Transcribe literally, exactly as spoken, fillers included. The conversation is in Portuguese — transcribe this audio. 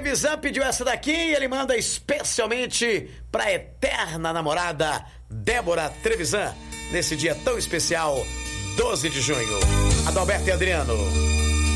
Trevisan pediu essa daqui e ele manda especialmente pra eterna namorada Débora Trevisan, nesse dia tão especial, doze de junho. Adalberto e Adriano.